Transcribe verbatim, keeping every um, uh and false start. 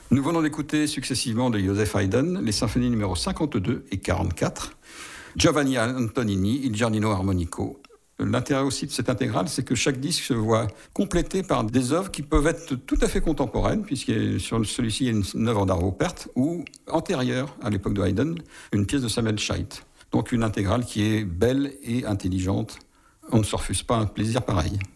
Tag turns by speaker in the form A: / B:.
A: Nous venons d'écouter successivement de Joseph Haydn les symphonies numéro cinquante-deux et quarante-quatre, Giovanni Antonini, Il Giardino Armonico. L'intérêt aussi de cette intégrale, c'est que chaque disque se voit complété par des œuvres qui peuvent être tout à fait contemporaines, puisque sur celui-ci, il y a une, une œuvre d'Arvo Pärt, ou antérieure à l'époque de Haydn, une pièce de Samuel Scheidt. Donc une intégrale qui est belle et intelligente. On ne se refuse pas un plaisir pareil.